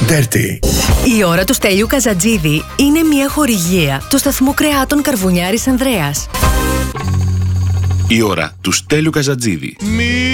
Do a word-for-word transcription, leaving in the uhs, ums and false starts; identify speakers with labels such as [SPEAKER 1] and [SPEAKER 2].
[SPEAKER 1] Dirty.
[SPEAKER 2] Η ώρα του Στέλιου Καζατζίδη είναι μια χορηγία του σταθμού κρεάτων Καρβουνιάρης Ανδρέας.
[SPEAKER 3] Η ώρα του Στέλιου Καζατζίδη.